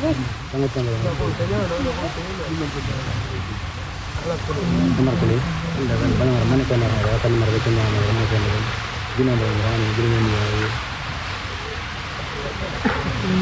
Sangat cantik. Kamar kali. Tidak kan, mana mana kamar ada, kamar ada kamar mana kamar. Gimana orang, gimana ni.